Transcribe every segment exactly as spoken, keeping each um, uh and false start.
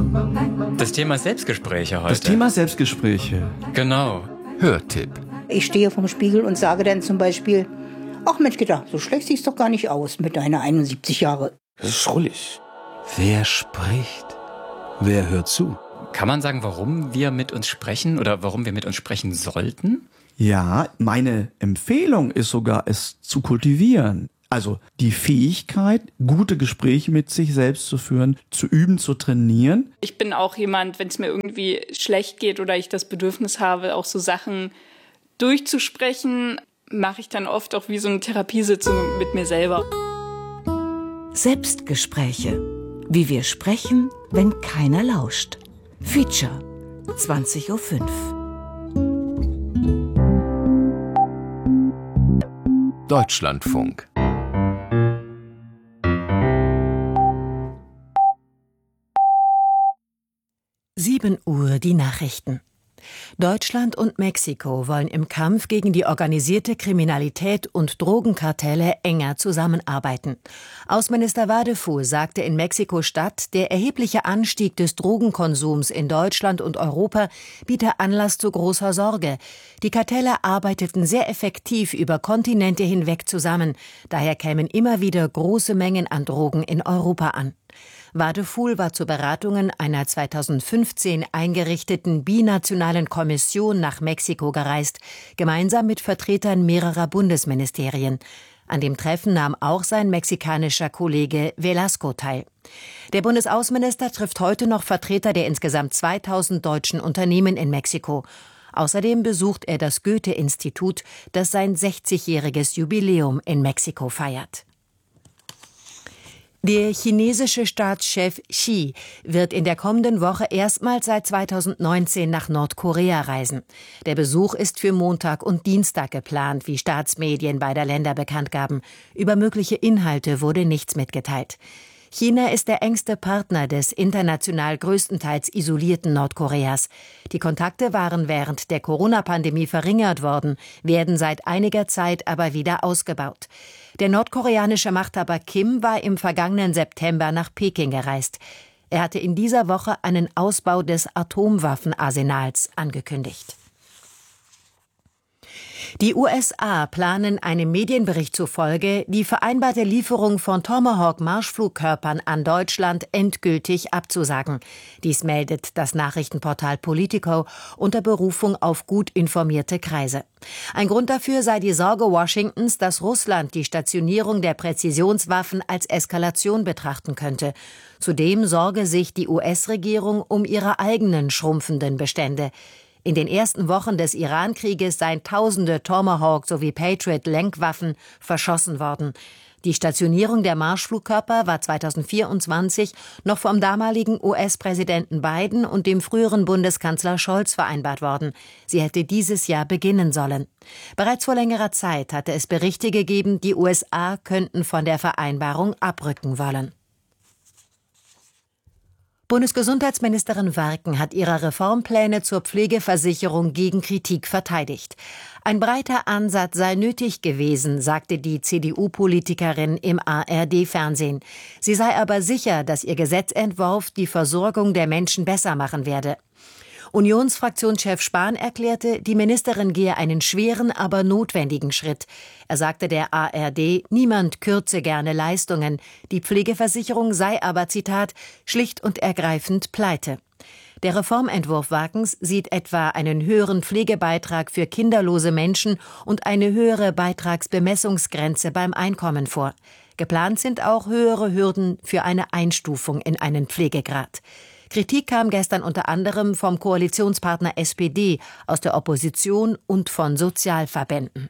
Das Thema Selbstgespräche heute. Das Thema Selbstgespräche. Genau. Hörtipp. Ich stehe vorm Spiegel und sage dann zum Beispiel: Ach Mensch, gedacht, so schlecht siehst doch gar nicht aus mit deiner einundsiebzig Jahre. Das ist schrullig. Wer spricht? Wer hört zu? Kann man sagen, warum wir mit uns sprechen oder warum wir mit uns sprechen sollten? Ja, meine Empfehlung ist sogar, es zu kultivieren. Also die Fähigkeit, gute Gespräche mit sich selbst zu führen, zu üben, zu trainieren. Ich bin auch jemand, wenn es mir irgendwie schlecht geht oder ich das Bedürfnis habe, auch so Sachen durchzusprechen, mache ich dann oft auch wie so eine Therapiesitzung mit mir selber. Selbstgespräche. Wie wir sprechen, wenn keiner lauscht. Feature. zwanzig Uhr fünf. Deutschlandfunk. sieben Uhr die Nachrichten. Deutschland und Mexiko wollen im Kampf gegen die organisierte Kriminalität und Drogenkartelle enger zusammenarbeiten. Außenminister Wadefuhl sagte in Mexiko-Stadt, der erhebliche Anstieg des Drogenkonsums in Deutschland und Europa biete Anlass zu großer Sorge. Die Kartelle arbeiteten sehr effektiv über Kontinente hinweg zusammen. Daher kämen immer wieder große Mengen an Drogen in Europa an. Wadefuhl war zu Beratungen einer zweitausendfünfzehn eingerichteten binationalen Kommission nach Mexiko gereist, gemeinsam mit Vertretern mehrerer Bundesministerien. An dem Treffen nahm auch sein mexikanischer Kollege Velasco teil. Der Bundesaußenminister trifft heute noch Vertreter der insgesamt zweitausend deutschen Unternehmen in Mexiko. Außerdem besucht er das Goethe-Institut, das sein sechzigjähriges Jubiläum in Mexiko feiert. Der chinesische Staatschef Xi wird in der kommenden Woche erstmals seit zweitausendneunzehn nach Nordkorea reisen. Der Besuch ist für Montag und Dienstag geplant, wie Staatsmedien beider Länder bekannt gaben. Über mögliche Inhalte wurde nichts mitgeteilt. China ist der engste Partner des international größtenteils isolierten Nordkoreas. Die Kontakte waren während der Corona-Pandemie verringert worden, werden seit einiger Zeit aber wieder ausgebaut. Der nordkoreanische Machthaber Kim war im vergangenen September nach Peking gereist. Er hatte in dieser Woche einen Ausbau des Atomwaffenarsenals angekündigt. Die U S A planen einem Medienbericht zufolge, die vereinbarte Lieferung von Tomahawk-Marschflugkörpern an Deutschland endgültig abzusagen. Dies meldet das Nachrichtenportal Politico unter Berufung auf gut informierte Kreise. Ein Grund dafür sei die Sorge Washingtons, dass Russland die Stationierung der Präzisionswaffen als Eskalation betrachten könnte. Zudem sorge sich die U S-Regierung um ihre eigenen schrumpfenden Bestände. In den ersten Wochen des Iran-Krieges seien tausende Tomahawk sowie Patriot-Lenkwaffen verschossen worden. Die Stationierung der Marschflugkörper war zweitausendvierundzwanzig noch vom damaligen U S-Präsidenten Biden und dem früheren Bundeskanzler Scholz vereinbart worden. Sie hätte dieses Jahr beginnen sollen. Bereits vor längerer Zeit hatte es Berichte gegeben, die U S A könnten von der Vereinbarung abrücken wollen. Bundesgesundheitsministerin Warken hat ihre Reformpläne zur Pflegeversicherung gegen Kritik verteidigt. Ein breiter Ansatz sei nötig gewesen, sagte die C D U-Politikerin im A R D-Fernsehen. Sie sei aber sicher, dass ihr Gesetzentwurf die Versorgung der Menschen besser machen werde. Unionsfraktionschef Spahn erklärte, die Ministerin gehe einen schweren, aber notwendigen Schritt. Er sagte der A R D, niemand kürze gerne Leistungen. Die Pflegeversicherung sei aber, Zitat, schlicht und ergreifend pleite. Der Reformentwurf Warkens sieht etwa einen höheren Pflegebeitrag für kinderlose Menschen und eine höhere Beitragsbemessungsgrenze beim Einkommen vor. Geplant sind auch höhere Hürden für eine Einstufung in einen Pflegegrad. Kritik kam gestern unter anderem vom Koalitionspartner S P D, aus der Opposition und von Sozialverbänden.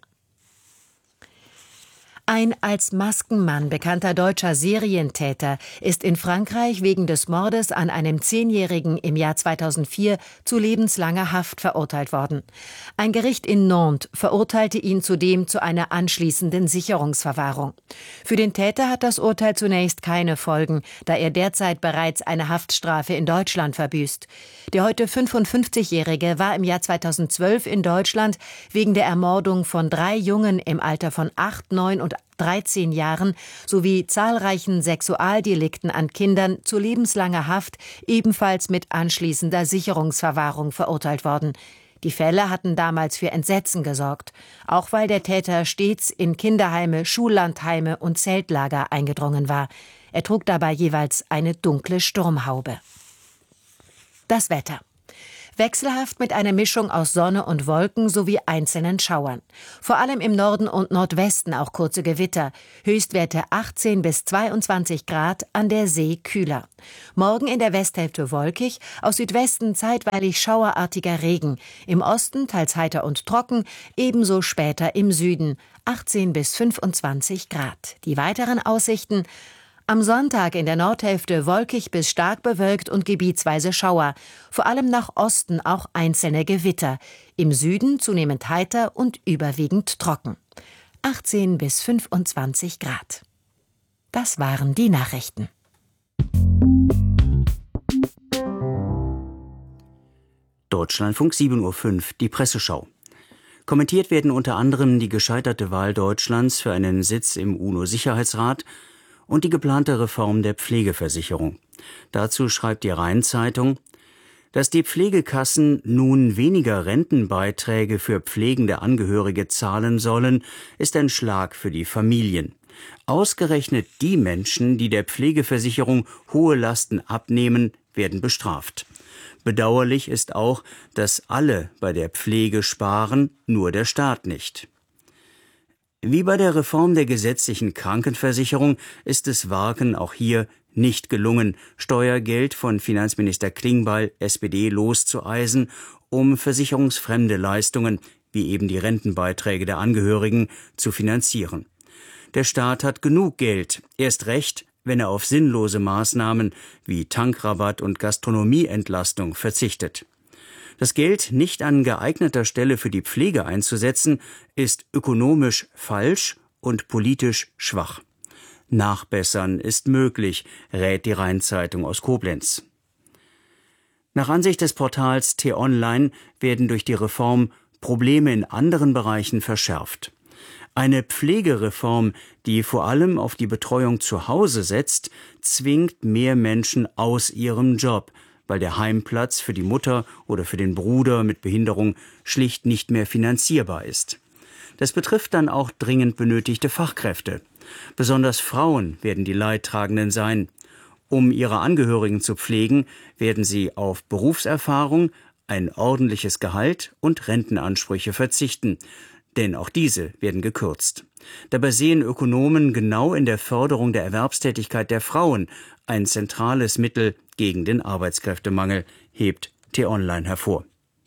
Ein als Maskenmann bekannter deutscher Serientäter ist in Frankreich wegen des Mordes an einem Zehnjährigen im Jahr zweitausendvier zu lebenslanger Haft verurteilt worden. Ein Gericht in Nantes verurteilte ihn zudem zu einer anschließenden Sicherungsverwahrung. Für den Täter hat das Urteil zunächst keine Folgen, da er derzeit bereits eine Haftstrafe in Deutschland verbüßt. Der heute fünfundfünfzigjährige war im Jahr zweitausendzwölf in Deutschland wegen der Ermordung von drei Jungen im Alter von acht, neun und rund dreizehn Jahren sowie zahlreichen Sexualdelikten an Kindern zu lebenslanger Haft, ebenfalls mit anschließender Sicherungsverwahrung verurteilt worden. Die Fälle hatten damals für Entsetzen gesorgt, auch weil der Täter stets in Kinderheime, Schullandheime und Zeltlager eingedrungen war. Er trug dabei jeweils eine dunkle Sturmhaube. Das Wetter. Wechselhaft mit einer Mischung aus Sonne und Wolken sowie einzelnen Schauern. Vor allem im Norden und Nordwesten auch kurze Gewitter. Höchstwerte achtzehn bis zweiundzwanzig Grad, an der See kühler. Morgen in der Westhälfte wolkig, aus Südwesten zeitweilig schauerartiger Regen. Im Osten teils heiter und trocken, ebenso später im Süden. achtzehn bis fünfundzwanzig Grad. Die weiteren Aussichten: am Sonntag in der Nordhälfte wolkig bis stark bewölkt und gebietsweise Schauer. Vor allem nach Osten auch einzelne Gewitter. Im Süden zunehmend heiter und überwiegend trocken. achtzehn bis fünfundzwanzig Grad. Das waren die Nachrichten. Deutschlandfunk sieben Uhr fünf, die Presseschau. Kommentiert werden unter anderem die gescheiterte Wahl Deutschlands für einen Sitz im UNO-Sicherheitsrat und die geplante Reform der Pflegeversicherung. Dazu schreibt die Rhein-Zeitung: Dass die Pflegekassen nun weniger Rentenbeiträge für pflegende Angehörige zahlen sollen, ist ein Schlag für die Familien. Ausgerechnet die Menschen, die der Pflegeversicherung hohe Lasten abnehmen, werden bestraft. Bedauerlich ist auch, dass alle bei der Pflege sparen, nur der Staat nicht. Wie bei der Reform der gesetzlichen Krankenversicherung ist es Warken auch hier nicht gelungen, Steuergeld von Finanzminister Klingbeil, S P D, loszueisen, um versicherungsfremde Leistungen, wie eben die Rentenbeiträge der Angehörigen, zu finanzieren. Der Staat hat genug Geld, erst recht, wenn er auf sinnlose Maßnahmen wie Tankrabatt und Gastronomieentlastung verzichtet. Das Geld nicht an geeigneter Stelle für die Pflege einzusetzen, ist ökonomisch falsch und politisch schwach. Nachbessern ist möglich, rät die Rhein-Zeitung aus Koblenz. Nach Ansicht des Portals T-Online werden durch die Reform Probleme in anderen Bereichen verschärft. Eine Pflegereform, die vor allem auf die Betreuung zu Hause setzt, zwingt mehr Menschen aus ihrem Job, weil der Heimplatz für die Mutter oder für den Bruder mit Behinderung schlicht nicht mehr finanzierbar ist. Das betrifft dann auch dringend benötigte Fachkräfte. Besonders Frauen werden die Leidtragenden sein. Um ihre Angehörigen zu pflegen, werden sie auf Berufserfahrung, ein ordentliches Gehalt und Rentenansprüche verzichten. Denn auch diese werden gekürzt. Dabei sehen Ökonomen genau in der Förderung der Erwerbstätigkeit der Frauen ein zentrales Mittel gegen den Arbeitskräftemangel, hebt T-Online hervor.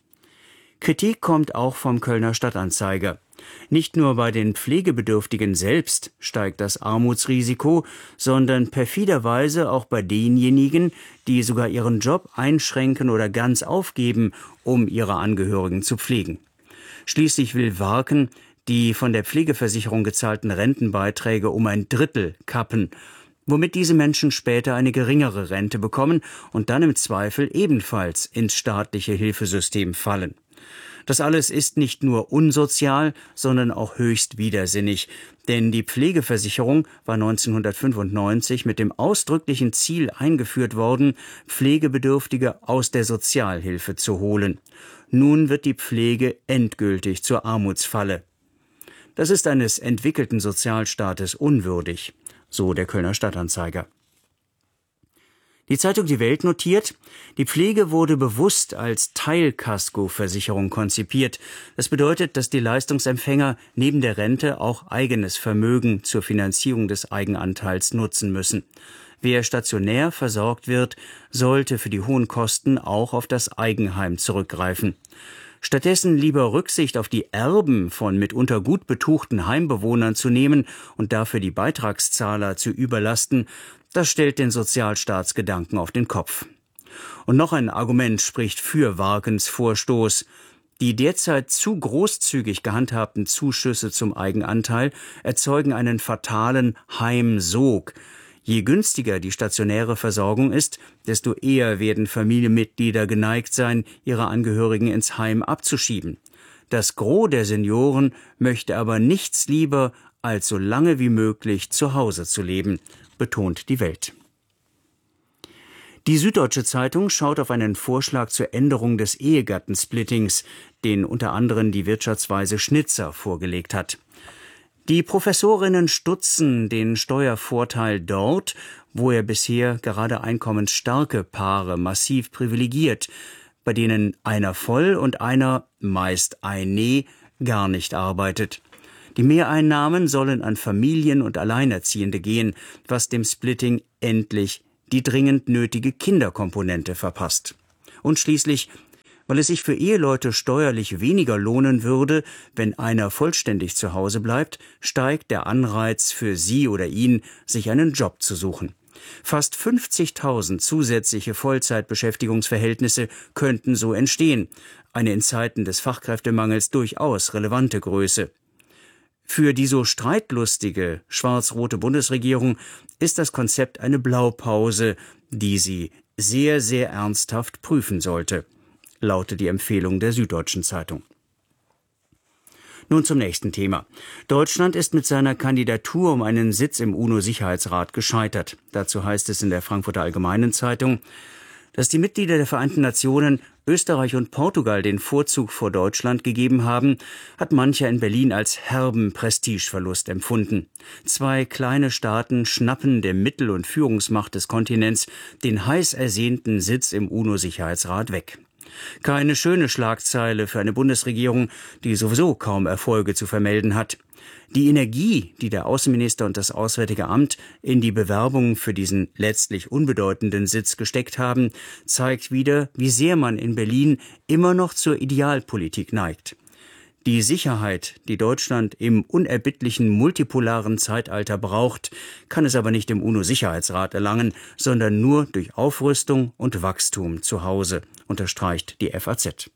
Kritik kommt auch vom Kölner Stadtanzeiger. Nicht nur bei den Pflegebedürftigen selbst steigt das Armutsrisiko, sondern perfiderweise auch bei denjenigen, die sogar ihren Job einschränken oder ganz aufgeben, um ihre Angehörigen zu pflegen. Schließlich will Warken die von der Pflegeversicherung gezahlten Rentenbeiträge um ein Drittel kappen, womit diese Menschen später eine geringere Rente bekommen und dann im Zweifel ebenfalls ins staatliche Hilfesystem fallen. Das alles ist nicht nur unsozial, sondern auch höchst widersinnig, denn die Pflegeversicherung war neunzehnhundertfünfundneunzig mit dem ausdrücklichen Ziel eingeführt worden, Pflegebedürftige aus der Sozialhilfe zu holen. Nun wird die Pflege endgültig zur Armutsfalle. Das ist eines entwickelten Sozialstaates unwürdig, so der Kölner Stadtanzeiger. Die Zeitung Die Welt notiert, die Pflege wurde bewusst als Teilkaskoversicherung konzipiert. Das bedeutet, dass die Leistungsempfänger neben der Rente auch eigenes Vermögen zur Finanzierung des Eigenanteils nutzen müssen. Wer stationär versorgt wird, sollte für die hohen Kosten auch auf das Eigenheim zurückgreifen. Stattdessen lieber Rücksicht auf die Erben von mitunter gut betuchten Heimbewohnern zu nehmen und dafür die Beitragszahler zu überlasten, das stellt den Sozialstaatsgedanken auf den Kopf. Und noch ein Argument spricht für Warkens Vorstoß. Die derzeit zu großzügig gehandhabten Zuschüsse zum Eigenanteil erzeugen einen fatalen Heimsog. Je günstiger die stationäre Versorgung ist, desto eher werden Familienmitglieder geneigt sein, ihre Angehörigen ins Heim abzuschieben. Das Gros der Senioren möchte aber nichts lieber, als so lange wie möglich zu Hause zu leben, betont die Welt. Die Süddeutsche Zeitung schaut auf einen Vorschlag zur Änderung des Ehegattensplittings, den unter anderem die Wirtschaftsweise Schnitzer vorgelegt hat. Die Professorinnen stutzen den Steuervorteil dort, wo er bisher gerade einkommensstarke Paare massiv privilegiert, bei denen einer voll und einer, meist eine, gar nicht arbeitet. Die Mehreinnahmen sollen an Familien und Alleinerziehende gehen, was dem Splitting endlich die dringend nötige Kinderkomponente verpasst. Und schließlich, weil es sich für Eheleute steuerlich weniger lohnen würde, wenn einer vollständig zu Hause bleibt, steigt der Anreiz für sie oder ihn, sich einen Job zu suchen. Fast fünfzigtausend zusätzliche Vollzeitbeschäftigungsverhältnisse könnten so entstehen, eine in Zeiten des Fachkräftemangels durchaus relevante Größe. Für die so streitlustige schwarz-rote Bundesregierung ist das Konzept eine Blaupause, die sie sehr, sehr ernsthaft prüfen sollte, lautet die Empfehlung der Süddeutschen Zeitung. Nun zum nächsten Thema. Deutschland ist mit seiner Kandidatur um einen Sitz im UNO-Sicherheitsrat gescheitert. Dazu heißt es in der Frankfurter Allgemeinen Zeitung, dass die Mitglieder der Vereinten Nationen Österreich und Portugal den Vorzug vor Deutschland gegeben haben, hat mancher in Berlin als herben Prestigeverlust empfunden. Zwei kleine Staaten schnappen der Mittel- und Führungsmacht des Kontinents den heiß ersehnten Sitz im UNO-Sicherheitsrat weg. Keine schöne Schlagzeile für eine Bundesregierung, die sowieso kaum Erfolge zu vermelden hat. Die Energie, die der Außenminister und das Auswärtige Amt in die Bewerbung für diesen letztlich unbedeutenden Sitz gesteckt haben, zeigt wieder, wie sehr man in Berlin immer noch zur Idealpolitik neigt. Die Sicherheit, die Deutschland im unerbittlichen multipolaren Zeitalter braucht, kann es aber nicht im UNO-Sicherheitsrat erlangen, sondern nur durch Aufrüstung und Wachstum zu Hause, unterstreicht die F A Z.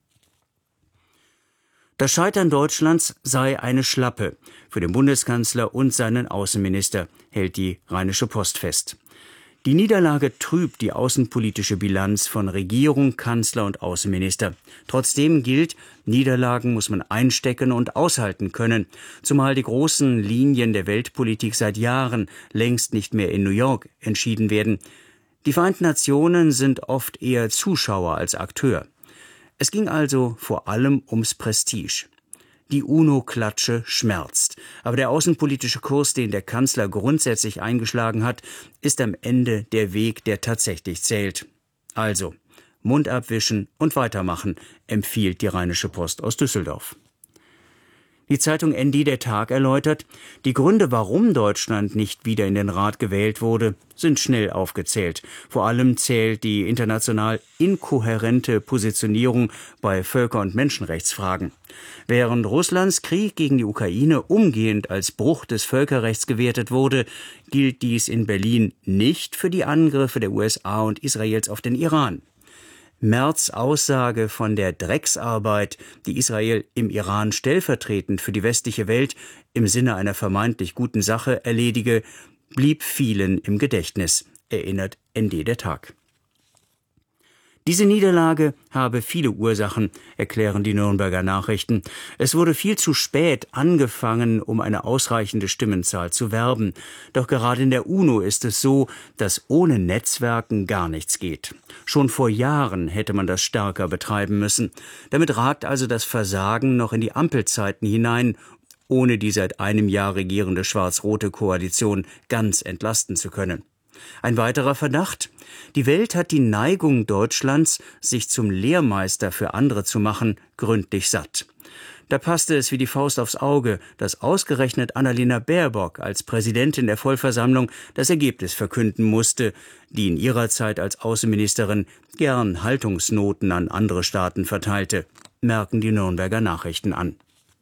Das Scheitern Deutschlands sei eine Schlappe für den Bundeskanzler und seinen Außenminister, hält die Rheinische Post fest. Die Niederlage trübt die außenpolitische Bilanz von Regierung, Kanzler und Außenminister. Trotzdem gilt, Niederlagen muss man einstecken und aushalten können, zumal die großen Linien der Weltpolitik seit Jahren längst nicht mehr in New York entschieden werden. Die Vereinten Nationen sind oft eher Zuschauer als Akteur. Es ging also vor allem ums Prestige. Die UNO-Klatsche schmerzt. Aber der außenpolitische Kurs, den der Kanzler grundsätzlich eingeschlagen hat, ist am Ende der Weg, der tatsächlich zählt. Also, Mund abwischen und weitermachen, empfiehlt die Rheinische Post aus Düsseldorf. Die Zeitung N D der Tag erläutert, die Gründe, warum Deutschland nicht wieder in den Rat gewählt wurde, sind schnell aufgezählt. Vor allem zählt die international inkohärente Positionierung bei Völker- und Menschenrechtsfragen. Während Russlands Krieg gegen die Ukraine umgehend als Bruch des Völkerrechts gewertet wurde, gilt dies in Berlin nicht für die Angriffe der U S A und Israels auf den Iran. Merz' Aussage von der Drecksarbeit, die Israel im Iran stellvertretend für die westliche Welt im Sinne einer vermeintlich guten Sache erledige, blieb vielen im Gedächtnis, erinnert N D der Tag. Diese Niederlage habe viele Ursachen, erklären die Nürnberger Nachrichten. Es wurde viel zu spät angefangen, um eine ausreichende Stimmenzahl zu werben. Doch gerade in der UNO ist es so, dass ohne Netzwerken gar nichts geht. Schon vor Jahren hätte man das stärker betreiben müssen. Damit ragt also das Versagen noch in die Ampelzeiten hinein, ohne die seit einem Jahr regierende schwarz-rote Koalition ganz entlasten zu können. Ein weiterer Verdacht: Die Welt hat die Neigung Deutschlands, sich zum Lehrmeister für andere zu machen, gründlich satt. Da passte es wie die Faust aufs Auge, dass ausgerechnet Annalena Baerbock als Präsidentin der Vollversammlung das Ergebnis verkünden musste, die in ihrer Zeit als Außenministerin gern Haltungsnoten an andere Staaten verteilte, merken die Nürnberger Nachrichten an.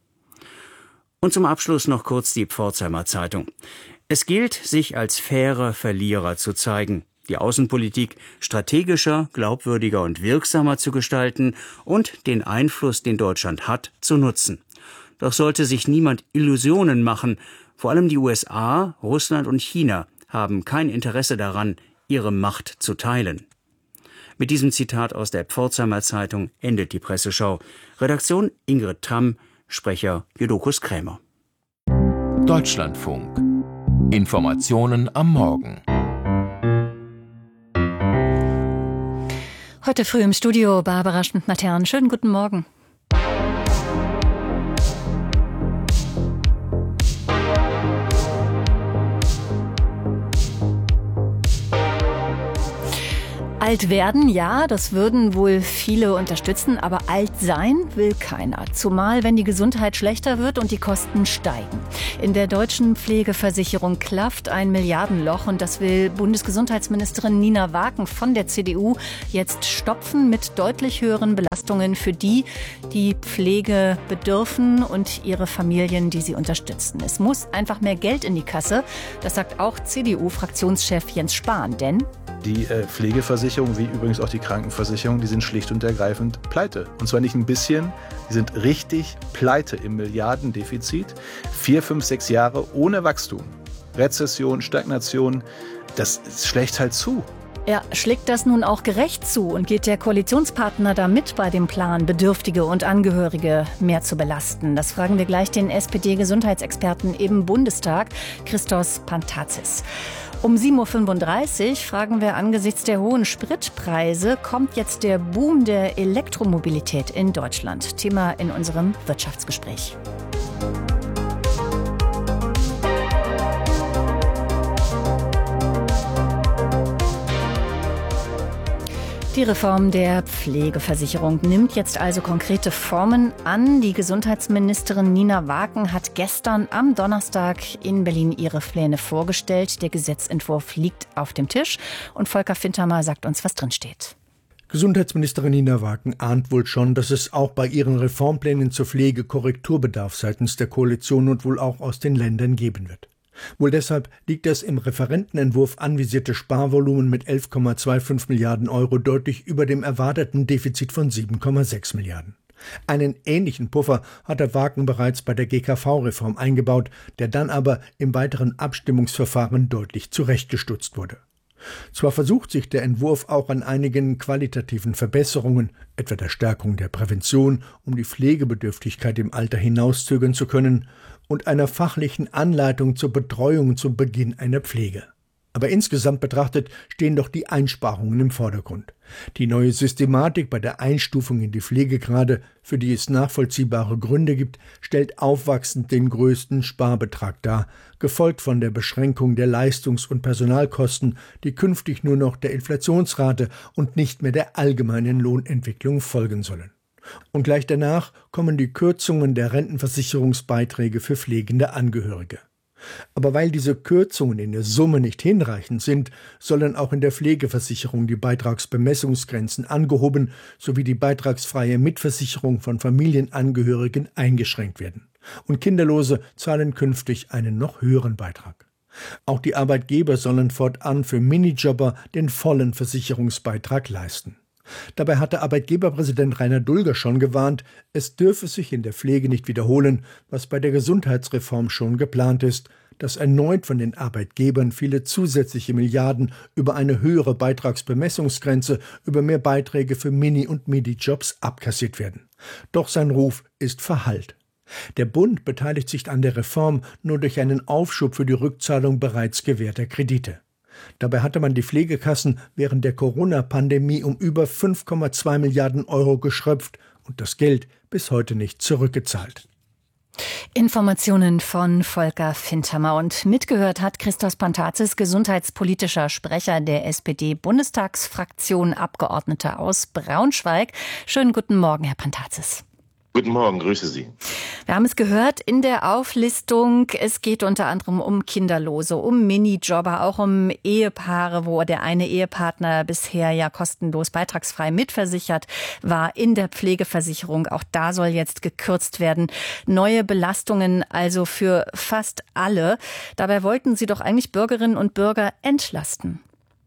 Und zum Abschluss noch kurz die Pforzheimer Zeitung. Es gilt, sich als fairer Verlierer zu zeigen, die Außenpolitik strategischer, glaubwürdiger und wirksamer zu gestalten und den Einfluss, den Deutschland hat, zu nutzen. Doch sollte sich niemand Illusionen machen, vor allem die U S A, Russland und China haben kein Interesse daran, ihre Macht zu teilen. Mit diesem Zitat aus der Pforzheimer Zeitung endet die Presseschau. Redaktion Ingrid Tamm, Sprecher Jodokus Krämer. Deutschlandfunk. Informationen am Morgen. Heute früh im Studio Barbara Schmidt-Matern. Schönen guten Morgen. Alt werden, ja, das würden wohl viele unterstützen, aber alt sein will keiner. Zumal, wenn die Gesundheit schlechter wird und die Kosten steigen. In der deutschen Pflegeversicherung klafft ein Milliardenloch und das will Bundesgesundheitsministerin Nina Waken von der C D U jetzt stopfen mit deutlich höheren Belastungen für die, die Pflege bedürfen und ihre Familien, die sie unterstützen. Es muss einfach mehr Geld in die Kasse, das sagt auch C D U-Fraktionschef Jens Spahn, denn die äh, Pflegeversicherung, wie übrigens auch die Krankenversicherung, die sind schlicht und ergreifend pleite. Und zwar nicht ein bisschen, die sind richtig pleite im Milliardendefizit. Vier, fünf, sechs Jahre ohne Wachstum. Rezession, Stagnation, das schlägt halt zu. Ja, schlägt das nun auch gerecht zu und geht der Koalitionspartner da mit bei dem Plan, Bedürftige und Angehörige mehr zu belasten? Das fragen wir gleich den S P D-Gesundheitsexperten im Bundestag, Christos Pantazis. Um sieben Uhr fünfunddreißig fragen wir angesichts der hohen Spritpreise, kommt jetzt der Boom der Elektromobilität in Deutschland? Thema in unserem Wirtschaftsgespräch. Die Reform der Pflegeversicherung nimmt jetzt also konkrete Formen an. Die Gesundheitsministerin Nina Waken hat gestern am Donnerstag in Berlin ihre Pläne vorgestellt. Der Gesetzentwurf liegt auf dem Tisch und Volker Fintermer sagt uns, was drin steht. Gesundheitsministerin Nina Waken ahnt wohl schon, dass es auch bei ihren Reformplänen zur Pflege Korrekturbedarf seitens der Koalition und wohl auch aus den Ländern geben wird. Wohl deshalb liegt das im Referentenentwurf anvisierte Sparvolumen mit elf Komma fünfundzwanzig Milliarden Euro deutlich über dem erwarteten Defizit von sieben Komma sechs Milliarden. Einen ähnlichen Puffer hat der Waken bereits bei der G K V-Reform eingebaut, der dann aber im weiteren Abstimmungsverfahren deutlich zurechtgestutzt wurde. Zwar versucht sich der Entwurf auch an einigen qualitativen Verbesserungen, etwa der Stärkung der Prävention, um die Pflegebedürftigkeit im Alter hinauszögern zu können, und einer fachlichen Anleitung zur Betreuung zum Beginn einer Pflege. Aber insgesamt betrachtet stehen doch die Einsparungen im Vordergrund. Die neue Systematik bei der Einstufung in die Pflegegrade, für die es nachvollziehbare Gründe gibt, stellt aufwachsend den größten Sparbetrag dar, gefolgt von der Beschränkung der Leistungs- und Personalkosten, die künftig nur noch der Inflationsrate und nicht mehr der allgemeinen Lohnentwicklung folgen sollen. Und gleich danach kommen die Kürzungen der Rentenversicherungsbeiträge für pflegende Angehörige. Aber weil diese Kürzungen in der Summe nicht hinreichend sind, sollen auch in der Pflegeversicherung die Beitragsbemessungsgrenzen angehoben sowie die beitragsfreie Mitversicherung von Familienangehörigen eingeschränkt werden. Und Kinderlose zahlen künftig einen noch höheren Beitrag. Auch die Arbeitgeber sollen fortan für Minijobber den vollen Versicherungsbeitrag leisten. Dabei hatte Arbeitgeberpräsident Rainer Dulger schon gewarnt, es dürfe sich in der Pflege nicht wiederholen, was bei der Gesundheitsreform schon geplant ist, dass erneut von den Arbeitgebern viele zusätzliche Milliarden über eine höhere Beitragsbemessungsgrenze, über mehr Beiträge für Mini- und Midi-Jobs abkassiert werden. Doch sein Ruf ist verhallt. Der Bund beteiligt sich an der Reform nur durch einen Aufschub für die Rückzahlung bereits gewährter Kredite. Dabei hatte man die Pflegekassen während der Corona-Pandemie um über fünf Komma zwei Milliarden Euro geschröpft und das Geld bis heute nicht zurückgezahlt. Informationen von Volker Fintermer. Und mitgehört hat Christos Pantazis, gesundheitspolitischer Sprecher der S P D-Bundestagsfraktion, Abgeordneter aus Braunschweig. Schönen guten Morgen, Herr Pantazis. Guten Morgen, grüße Sie. Wir haben es gehört in der Auflistung. Es geht unter anderem um Kinderlose, um Minijobber, auch um Ehepaare, wo der eine Ehepartner bisher ja kostenlos beitragsfrei mitversichert war in der Pflegeversicherung. Auch da soll jetzt gekürzt werden. Neue Belastungen also für fast alle. Dabei wollten Sie doch eigentlich Bürgerinnen und Bürger entlasten.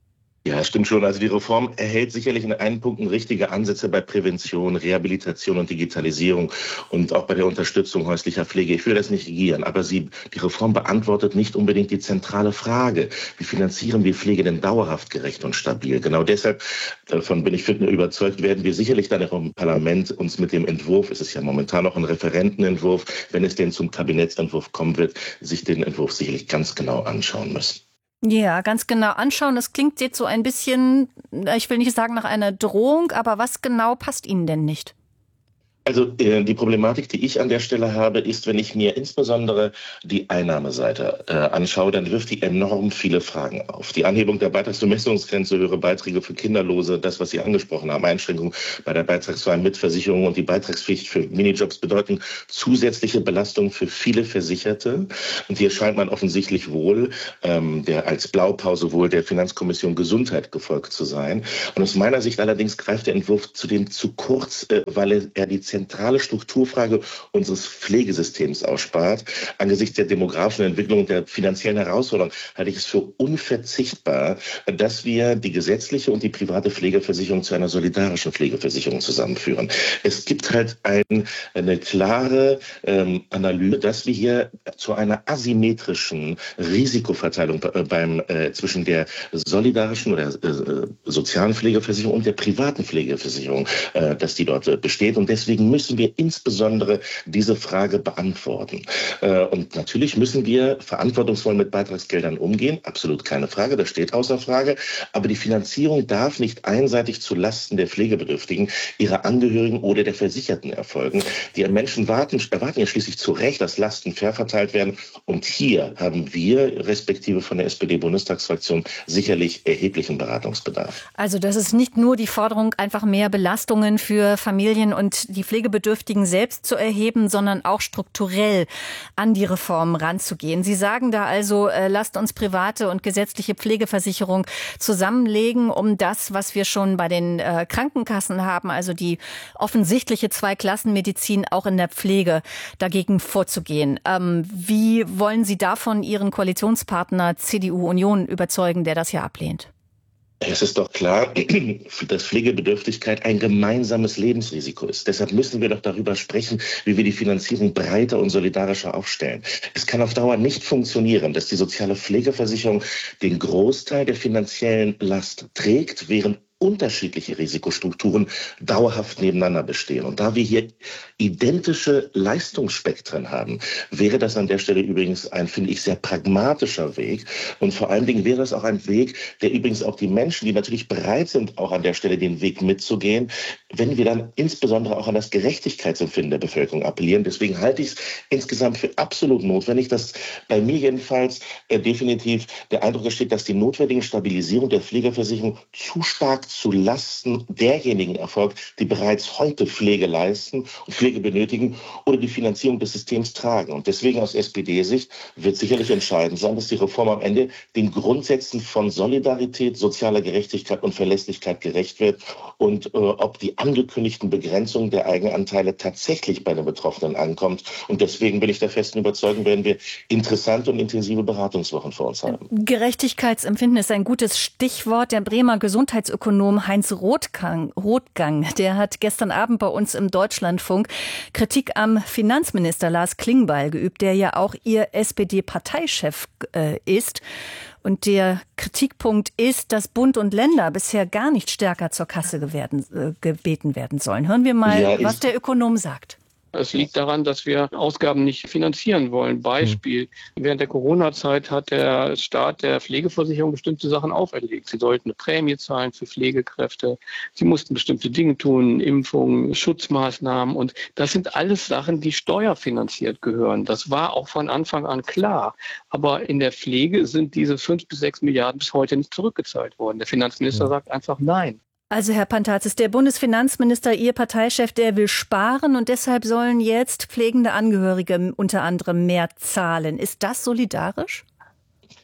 Ja, stimmt schon. Also die Reform erhält sicherlich in einigen Punkten richtige Ansätze bei Prävention, Rehabilitation und Digitalisierung und auch bei der Unterstützung häuslicher Pflege. Ich will das nicht negieren, aber sie, die Reform beantwortet nicht unbedingt die zentrale Frage: Wie finanzieren wir Pflege denn dauerhaft, gerecht und stabil? Genau deshalb, davon bin ich fit überzeugt, werden wir sicherlich dann auch im Parlament uns mit dem Entwurf, es ist ja momentan noch ein Referentenentwurf, wenn es denn zum Kabinettsentwurf kommen wird, sich den Entwurf sicherlich ganz genau anschauen müssen. Ja, ganz genau anschauen. Das klingt jetzt so ein bisschen, ich will nicht sagen nach einer Drohung, aber was genau passt Ihnen denn nicht? Also äh, die Problematik, die ich an der Stelle habe, ist, wenn ich mir insbesondere die Einnahmeseite äh, anschaue, dann wirft die enorm viele Fragen auf. Die Anhebung der Beitragsbemessungsgrenze, höhere Beiträge für Kinderlose, das, was Sie angesprochen haben, Einschränkungen bei der beitragsfreien Mitversicherung und die Beitragspflicht für Minijobs bedeuten zusätzliche Belastungen für viele Versicherte. Und hier scheint man offensichtlich wohl, ähm, der als Blaupause wohl der Finanzkommission Gesundheit gefolgt zu sein. Und aus meiner Sicht allerdings greift der Entwurf zudem zu kurz, äh, weil er die zentrale Strukturfrage unseres Pflegesystems ausspart. Angesichts der demografischen Entwicklung und der finanziellen Herausforderung halte ich es für unverzichtbar, dass wir die gesetzliche und die private Pflegeversicherung zu einer solidarischen Pflegeversicherung zusammenführen. Es gibt halt ein, eine klare ähm, Analyse, dass wir hier zu einer asymmetrischen Risikoverteilung beim, äh, zwischen der solidarischen oder äh, sozialen Pflegeversicherung und der privaten Pflegeversicherung, äh, dass die dort äh, besteht. Und deswegen müssen wir insbesondere diese Frage beantworten. Und natürlich müssen wir verantwortungsvoll mit Beitragsgeldern umgehen. Absolut keine Frage, das steht außer Frage. Aber die Finanzierung darf nicht einseitig zu Lasten der Pflegebedürftigen, ihrer Angehörigen oder der Versicherten erfolgen. Die Menschen warten, erwarten ja schließlich zu Recht, dass Lasten fair verteilt werden. Und hier haben wir, respektive von der S P D-Bundestagsfraktion, sicherlich erheblichen Beratungsbedarf. Also das ist nicht nur die Forderung, einfach mehr Belastungen für Familien und die Pflegebedürftigen selbst zu erheben, sondern auch strukturell an die Reform ranzugehen. Sie sagen da also, äh, lasst uns private und gesetzliche Pflegeversicherung zusammenlegen, um das, was wir schon bei den äh, Krankenkassen haben, also die offensichtliche Zweiklassenmedizin auch in der Pflege, dagegen vorzugehen. Ähm, wie wollen Sie davon Ihren Koalitionspartner C D U-Union überzeugen, der das ja ablehnt? Es ist doch klar, dass Pflegebedürftigkeit ein gemeinsames Lebensrisiko ist. Deshalb müssen wir doch darüber sprechen, wie wir die Finanzierung breiter und solidarischer aufstellen. Es kann auf Dauer nicht funktionieren, dass die soziale Pflegeversicherung den Großteil der finanziellen Last trägt, während unterschiedliche Risikostrukturen dauerhaft nebeneinander bestehen. Und da wir hier identische Leistungsspektren haben, wäre das an der Stelle übrigens ein, finde ich, sehr pragmatischer Weg. Und vor allen Dingen wäre es auch ein Weg, der übrigens auch die Menschen, die natürlich bereit sind, auch an der Stelle den Weg mitzugehen, wenn wir dann insbesondere auch an das Gerechtigkeitsempfinden der Bevölkerung appellieren. Deswegen halte ich es insgesamt für absolut notwendig, dass bei mir jedenfalls äh, definitiv der Eindruck entsteht, dass die notwendige Stabilisierung der Pflegeversicherung zu stark zu Lasten derjenigen erfolgt, die bereits heute Pflege leisten und Pflege benötigen oder die Finanzierung des Systems tragen. Und deswegen aus S P D-Sicht wird sicherlich entscheidend sein, dass die Reform am Ende den Grundsätzen von Solidarität, sozialer Gerechtigkeit und Verlässlichkeit gerecht wird und äh, ob die angekündigten Begrenzungen der Eigenanteile tatsächlich bei den Betroffenen ankommt. Und deswegen bin ich der festen Überzeugung, werden wir interessante und intensive Beratungswochen vor uns haben. Gerechtigkeitsempfinden ist ein gutes Stichwort. Der Bremer Gesundheitsökonom Heinz Rothgang, Rothgang, der hat gestern Abend bei uns im Deutschlandfunk Kritik am Finanzminister Lars Klingbeil geübt, der ja auch ihr S P D-Parteichef äh, ist. Und der Kritikpunkt ist, dass Bund und Länder bisher gar nicht stärker zur Kasse werden, äh, gebeten werden sollen. Hören wir mal, ja, was der Ökonom sagt. Es liegt daran, dass wir Ausgaben nicht finanzieren wollen. Beispiel, während der Corona-Zeit hat der Staat der Pflegeversicherung bestimmte Sachen auferlegt. Sie sollten eine Prämie zahlen für Pflegekräfte. Sie mussten bestimmte Dinge tun, Impfungen, Schutzmaßnahmen. Und das sind alles Sachen, die steuerfinanziert gehören. Das war auch von Anfang an klar. Aber in der Pflege sind diese fünf bis sechs Milliarden bis heute nicht zurückgezahlt worden. Der Finanzminister sagt einfach nein. Also Herr Pantazis, der Bundesfinanzminister, Ihr Parteichef, der will sparen und deshalb sollen jetzt pflegende Angehörige unter anderem mehr zahlen. Ist das solidarisch?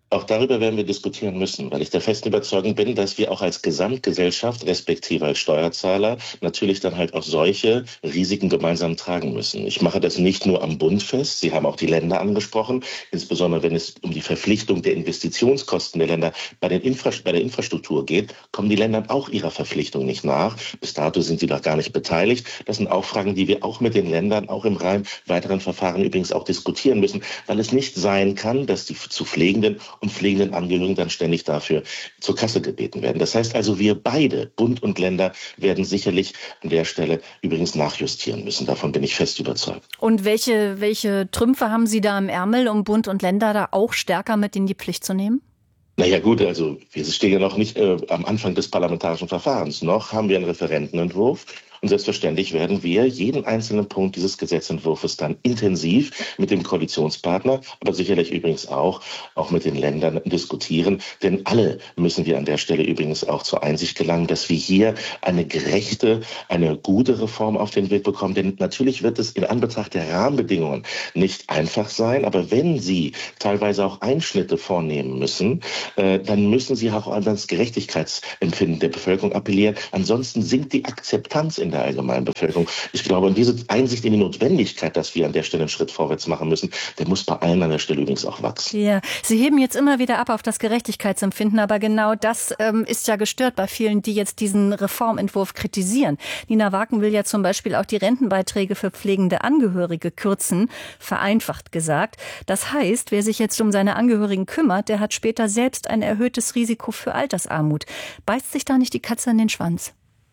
Auch darüber werden wir diskutieren müssen, weil ich der festen Überzeugung bin, dass wir auch als Gesamtgesellschaft, respektive als Steuerzahler, natürlich dann halt auch solche Risiken gemeinsam tragen müssen. Ich mache das nicht nur am Bund fest, Sie haben auch die Länder angesprochen, insbesondere wenn es um die Verpflichtung der Investitionskosten der Länder bei, den Infra- bei der Infrastruktur geht, kommen die Länder auch ihrer Verpflichtung nicht nach. Bis dato sind sie noch gar nicht beteiligt. Das sind auch Fragen, die wir auch mit den Ländern, auch im Rahmen weiteren Verfahren übrigens auch diskutieren müssen, weil es nicht sein kann, dass die zu Pflegenden und pflegenden Angehörigen dann ständig dafür zur Kasse gebeten werden. Das heißt also, wir beide, Bund und Länder, werden sicherlich an der Stelle übrigens nachjustieren müssen. Davon bin ich fest überzeugt. Und welche, welche Trümpfe haben Sie da im Ärmel, um Bund und Länder da auch stärker mit in die Pflicht zu nehmen? Naja gut, also wir stehen ja noch nicht äh, am Anfang des parlamentarischen Verfahrens. Noch haben wir einen Referentenentwurf. Und selbstverständlich werden wir jeden einzelnen Punkt dieses Gesetzentwurfs dann intensiv mit dem Koalitionspartner, aber sicherlich übrigens auch, auch mit den Ländern diskutieren. Denn alle müssen wir an der Stelle übrigens auch zur Einsicht gelangen, dass wir hier eine gerechte, eine gute Reform auf den Weg bekommen. Denn natürlich wird es in Anbetracht der Rahmenbedingungen nicht einfach sein. Aber wenn Sie teilweise auch Einschnitte vornehmen müssen, äh, dann müssen Sie auch an das Gerechtigkeitsempfinden der Bevölkerung appellieren. Ansonsten sinkt die Akzeptanz in der allgemeinen Bevölkerung. Ich glaube, und diese Einsicht in die Notwendigkeit, dass wir an der Stelle einen Schritt vorwärts machen müssen, der muss bei allen an der Stelle übrigens auch wachsen. Ja, Sie heben jetzt immer wieder ab auf das Gerechtigkeitsempfinden, aber genau das ähm, ist ja gestört bei vielen, die jetzt diesen Reformentwurf kritisieren. Nina Waken will ja zum Beispiel auch die Rentenbeiträge für pflegende Angehörige kürzen, vereinfacht gesagt. Das heißt, wer sich jetzt um seine Angehörigen kümmert, der hat später selbst ein erhöhtes Risiko für Altersarmut. Beißt sich da nicht die Katze in den Schwanz?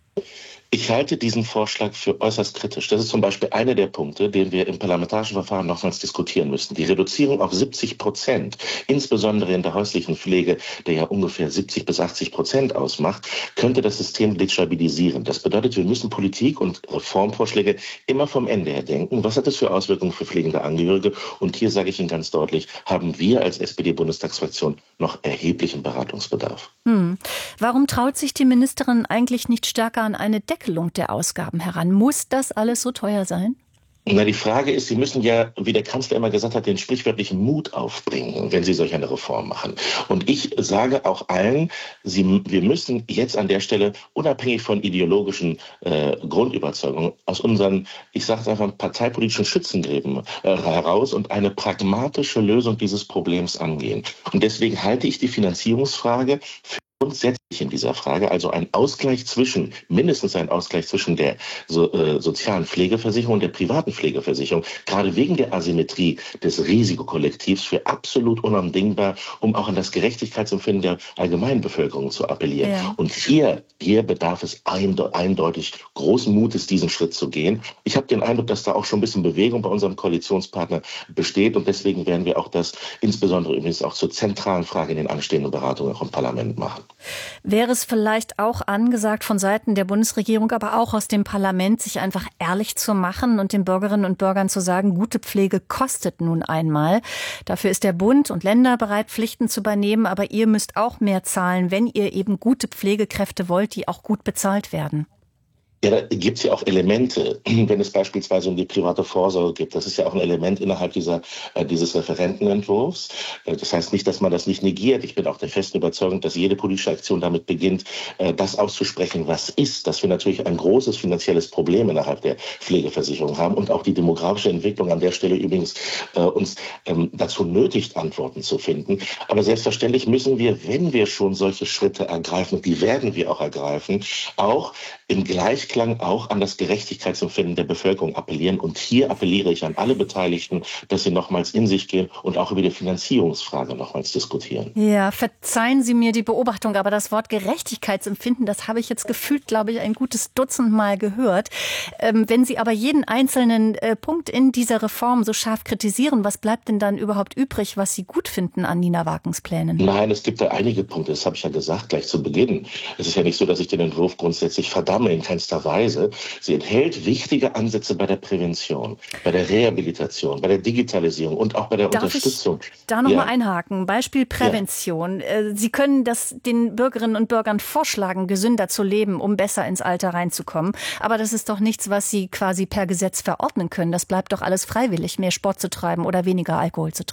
Ich halte diesen Vorschlag für äußerst kritisch. Das ist zum Beispiel einer der Punkte, den wir im parlamentarischen Verfahren nochmals diskutieren müssen. Die Reduzierung auf siebzig Prozent, insbesondere in der häuslichen Pflege, der ja ungefähr siebzig bis achtzig Prozent ausmacht, könnte das System destabilisieren. Das bedeutet, wir müssen Politik und Reformvorschläge immer vom Ende her denken. Was hat das für Auswirkungen für pflegende Angehörige? Und hier sage ich Ihnen ganz deutlich, haben wir als S P D-Bundestagsfraktion noch erheblichen Beratungsbedarf. Hm. Warum traut sich die Ministerin eigentlich nicht stärker an eine Deckelung der Ausgaben heran? Muss das alles so teuer sein? Na, die Frage ist, Sie müssen ja, wie der Kanzler immer gesagt hat, den sprichwörtlichen Mut aufbringen, wenn Sie solch eine Reform machen. Und ich sage auch allen, Sie, wir müssen jetzt an der Stelle, unabhängig von ideologischen äh, Grundüberzeugungen, aus unseren, ich sage es einfach, parteipolitischen Schützengräben äh, heraus und eine pragmatische Lösung dieses Problems angehen. Und deswegen halte ich die Finanzierungsfrage für grundsätzlich in dieser Frage, also ein Ausgleich zwischen, mindestens ein Ausgleich zwischen der so, äh, sozialen Pflegeversicherung und der privaten Pflegeversicherung, gerade wegen der Asymmetrie des Risikokollektivs für absolut unabdingbar, um auch an das Gerechtigkeitsempfinden der allgemeinen Bevölkerung zu appellieren. Ja. Und hier, hier bedarf es einde- eindeutig großen Mutes, diesen Schritt zu gehen. Ich habe den Eindruck, dass da auch schon ein bisschen Bewegung bei unserem Koalitionspartner besteht und deswegen werden wir auch das insbesondere übrigens auch zur zentralen Frage in den anstehenden Beratungen auch im Parlament machen. Wäre es vielleicht auch angesagt von Seiten der Bundesregierung, aber auch aus dem Parlament, sich einfach ehrlich zu machen und den Bürgerinnen und Bürgern zu sagen, gute Pflege kostet nun einmal. Dafür ist der Bund und Länder bereit, Pflichten zu übernehmen, aber ihr müsst auch mehr zahlen, wenn ihr eben gute Pflegekräfte wollt, die auch gut bezahlt werden. Ja, da gibt es ja auch Elemente, wenn es beispielsweise um die private Vorsorge geht. Das ist ja auch ein Element innerhalb dieser, äh, dieses Referentenentwurfs. Äh, das heißt nicht, dass man das nicht negiert. Ich bin auch der festen Überzeugung, dass jede politische Aktion damit beginnt, äh, das auszusprechen, was ist. Dass wir natürlich ein großes finanzielles Problem innerhalb der Pflegeversicherung haben und auch die demografische Entwicklung an der Stelle übrigens äh, uns ähm, dazu nötigt, Antworten zu finden. Aber selbstverständlich müssen wir, wenn wir schon solche Schritte ergreifen, und die werden wir auch ergreifen, auch im Gleichklang auch an das Gerechtigkeitsempfinden der Bevölkerung appellieren. Und hier appelliere ich an alle Beteiligten, dass sie nochmals in sich gehen und auch über die Finanzierungsfrage nochmals diskutieren. Ja, verzeihen Sie mir die Beobachtung, aber das Wort Gerechtigkeitsempfinden, das habe ich jetzt gefühlt, glaube ich, ein gutes Dutzend Mal gehört. Ähm, wenn Sie aber jeden einzelnen äh, Punkt in dieser Reform so scharf kritisieren, was bleibt denn dann überhaupt übrig, was Sie gut finden an Nina Wakens Plänen? Nein, es gibt da einige Punkte, das habe ich ja gesagt, gleich zu Beginn. Es ist ja nicht so, dass ich den Entwurf grundsätzlich verdamme, in keinster Weise. Sie enthält wichtige Ansätze bei der Prävention, bei der Rehabilitation, bei der Digitalisierung und auch bei der Darf Unterstützung. Ich da noch ja. mal einhaken? Beispiel Prävention. Ja. Sie können das den Bürgerinnen und Bürgern vorschlagen, gesünder zu leben, um besser ins Alter reinzukommen. Aber das ist doch nichts, was Sie quasi per Gesetz verordnen können. Das bleibt doch alles freiwillig, mehr Sport zu treiben oder weniger Alkohol zu trinken.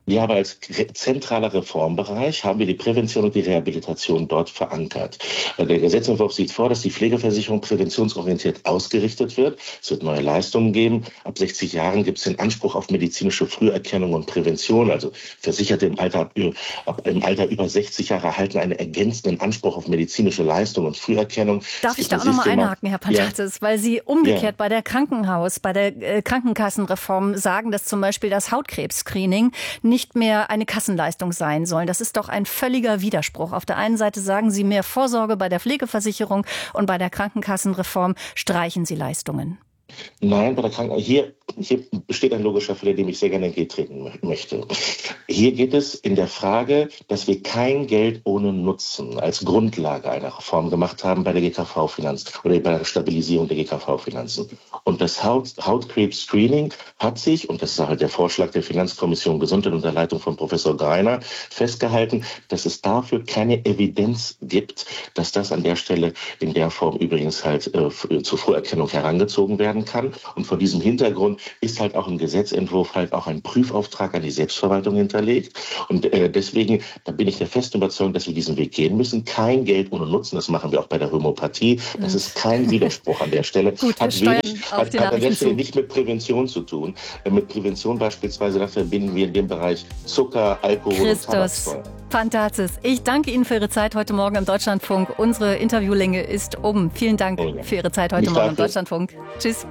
Wir haben als zentraler Reformbereich haben wir die Prävention und die Rehabilitation dort verankert. Der Gesetzentwurf sieht vor, dass die Pflegeversicherung präventionsorientiert ausgerichtet wird. Es wird neue Leistungen geben. Ab sechzig Jahren gibt es den Anspruch auf medizinische Früherkennung und Prävention. Also Versicherte im Alter, ab, im Alter über sechzig Jahre erhalten einen ergänzenden Anspruch auf medizinische Leistung und Früherkennung. Darf ich da auch nochmal einhaken, Herr Pantatzis, ja. Weil Sie umgekehrt ja. bei der Krankenhaus, bei der äh, Krankenkassenreform sagen, dass zum Beispiel das Hautkrebs-Screening nicht mehr eine Kassenleistung sein sollen. Das ist doch ein völliger Widerspruch. Auf der einen Seite sagen Sie mehr Vorsorge bei der Pflegeversicherung und bei der Krankenkassenreform streichen Sie Leistungen. Nein, bei der Kranken hier, hier besteht ein logischer Fehler, dem ich sehr gerne entgegentreten möchte. Hier geht es in der Frage, dass wir kein Geld ohne Nutzen als Grundlage einer Reform gemacht haben bei der G K V-Finanz oder bei der Stabilisierung der G K V-Finanzen. Und das Haut, Hautkrebs-Screening hat sich, und das ist halt der Vorschlag der Finanzkommission Gesundheit unter Leitung von Professor Greiner, festgehalten, dass es dafür keine Evidenz gibt, dass das an der Stelle in der Form übrigens halt äh, zur Früherkennung herangezogen werden kann. Und vor diesem Hintergrund ist halt auch im Gesetzentwurf halt auch ein Prüfauftrag an die Selbstverwaltung hinterlegt. Und äh, deswegen, da bin ich der festen Überzeugung, dass wir diesen Weg gehen müssen. Kein Geld ohne Nutzen, das machen wir auch bei der Homöopathie. Das ist kein Widerspruch an der Stelle. Gut, hat wenig, hat, hat an der Stelle nicht mit Prävention zu tun. Äh, mit Prävention beispielsweise, da verbinden wir in dem Bereich Zucker, Alkohol Christus. und Tabaksteuer. Pantatzis, ich danke Ihnen für Ihre Zeit heute Morgen im Deutschlandfunk. Unsere Interviewlänge ist um. Vielen Dank oh ja. für Ihre Zeit heute Nicht Morgen dafür. im Deutschlandfunk. Tschüss.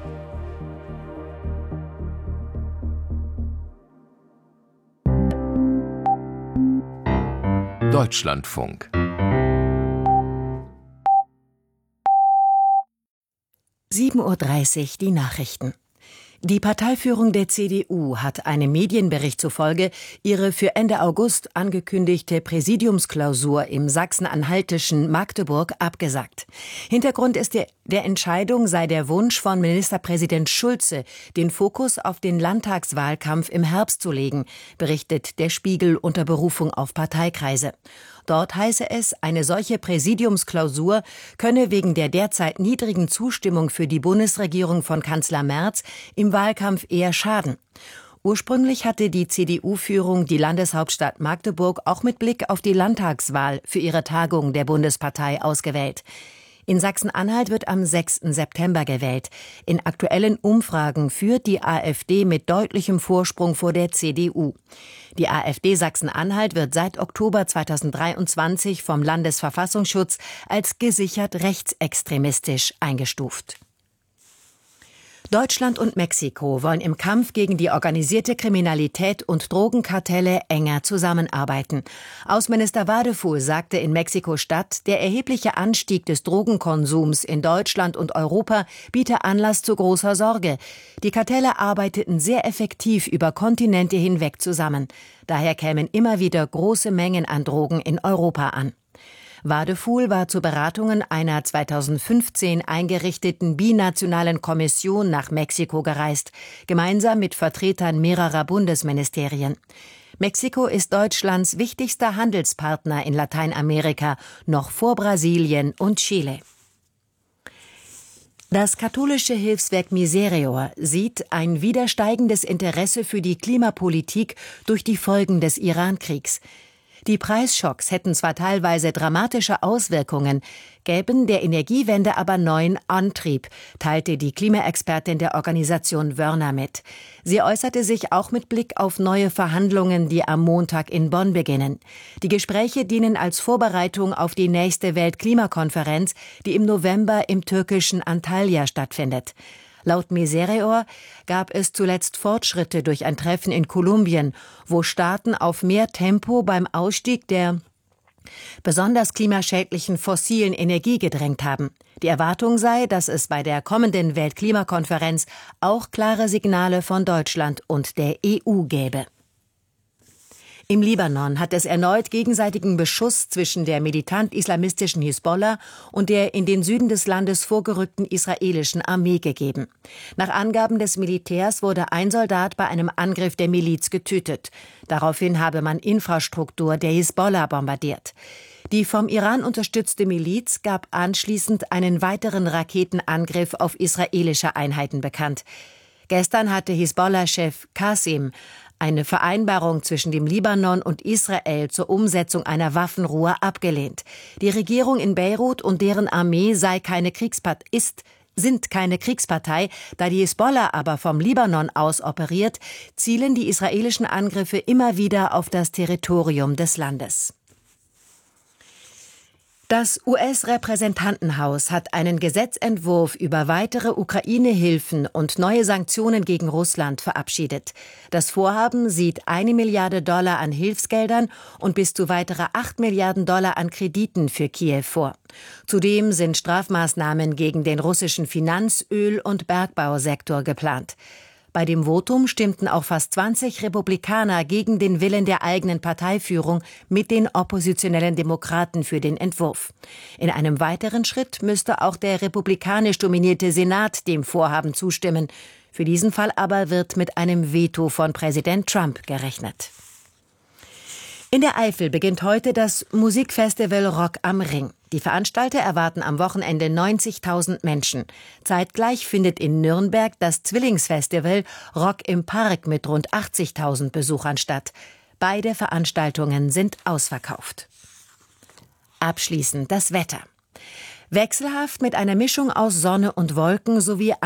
Deutschlandfunk. sieben Uhr dreißig, die Nachrichten. Die Parteiführung der C D U hat einem Medienbericht zufolge ihre für Ende August angekündigte Präsidiumsklausur im sachsen-anhaltischen Magdeburg abgesagt. Hintergrund ist der, der Entscheidung sei der Wunsch von Ministerpräsident Schulze, den Fokus auf den Landtagswahlkampf im Herbst zu legen, berichtet der Spiegel unter Berufung auf Parteikreise. Dort heiße es, eine solche Präsidiumsklausur könne wegen der derzeit niedrigen Zustimmung für die Bundesregierung von Kanzler Merz im Wahlkampf eher schaden. Ursprünglich hatte die C D U-Führung die Landeshauptstadt Magdeburg auch mit Blick auf die Landtagswahl für ihre Tagung der Bundespartei ausgewählt. In Sachsen-Anhalt wird am sechsten September gewählt. In aktuellen Umfragen führt die AfD mit deutlichem Vorsprung vor der C D U. Die AfD Sachsen-Anhalt wird seit Oktober zweitausenddreiundzwanzig vom Landesverfassungsschutz als gesichert rechtsextremistisch eingestuft. Deutschland und Mexiko wollen im Kampf gegen die organisierte Kriminalität und Drogenkartelle enger zusammenarbeiten. Außenminister Wadefuhl sagte in Mexiko-Stadt, der erhebliche Anstieg des Drogenkonsums in Deutschland und Europa biete Anlass zu großer Sorge. Die Kartelle arbeiteten sehr effektiv über Kontinente hinweg zusammen. Daher kämen immer wieder große Mengen an Drogen in Europa an. Wadefuhl war zu Beratungen einer zweitausendfünfzehn eingerichteten binationalen Kommission nach Mexiko gereist, gemeinsam mit Vertretern mehrerer Bundesministerien. Mexiko ist Deutschlands wichtigster Handelspartner in Lateinamerika, noch vor Brasilien und Chile. Das katholische Hilfswerk Miserior sieht ein wieder steigendes Interesse für die Klimapolitik durch die Folgen des Iran-Kriegs. Die Preisschocks hätten zwar teilweise dramatische Auswirkungen, gäben der Energiewende aber neuen Antrieb, teilte die Klimaexpertin der Organisation Wörner mit. Sie äußerte sich auch mit Blick auf neue Verhandlungen, die am Montag in Bonn beginnen. Die Gespräche dienen als Vorbereitung auf die nächste Weltklimakonferenz, die im November im türkischen Antalya stattfindet. Laut Miserior gab es zuletzt Fortschritte durch ein Treffen in Kolumbien, wo Staaten auf mehr Tempo beim Ausstieg der besonders klimaschädlichen fossilen Energie gedrängt haben. Die Erwartung sei, dass es bei der kommenden Weltklimakonferenz auch klare Signale von Deutschland und der E U gäbe. Im Libanon hat es erneut gegenseitigen Beschuss zwischen der militant-islamistischen Hisbollah und der in den Süden des Landes vorgerückten israelischen Armee gegeben. Nach Angaben des Militärs wurde ein Soldat bei einem Angriff der Miliz getötet. Daraufhin habe man Infrastruktur der Hisbollah bombardiert. Die vom Iran unterstützte Miliz gab anschließend einen weiteren Raketenangriff auf israelische Einheiten bekannt. Gestern hatte Hisbollah-Chef Qasim eine Vereinbarung zwischen dem Libanon und Israel zur Umsetzung einer Waffenruhe abgelehnt. Die Regierung in Beirut und deren Armee sei keine Kriegspartei, ist, sind keine Kriegspartei, da die Hisbollah aber vom Libanon aus operiert, zielen die israelischen Angriffe immer wieder auf das Territorium des Landes. Das U S-Repräsentantenhaus hat einen Gesetzentwurf über weitere Ukraine-Hilfen und neue Sanktionen gegen Russland verabschiedet. Das Vorhaben sieht eine Milliarde Dollar an Hilfsgeldern und bis zu weitere acht Milliarden Dollar an Krediten für Kiew vor. Zudem sind Strafmaßnahmen gegen den russischen Finanz-, Öl- und Bergbausektor geplant. Bei dem Votum stimmten auch fast zwanzig Republikaner gegen den Willen der eigenen Parteiführung mit den oppositionellen Demokraten für den Entwurf. In einem weiteren Schritt müsste auch der republikanisch dominierte Senat dem Vorhaben zustimmen. Für diesen Fall aber wird mit einem Veto von Präsident Trump gerechnet. In der Eifel beginnt heute das Musikfestival Rock am Ring. Die Veranstalter erwarten am Wochenende neunzigtausend Menschen. Zeitgleich findet in Nürnberg das Zwillingsfestival Rock im Park mit rund achtzigtausend Besuchern statt. Beide Veranstaltungen sind ausverkauft. Abschließend das Wetter. Wechselhaft mit einer Mischung aus Sonne und Wolken sowie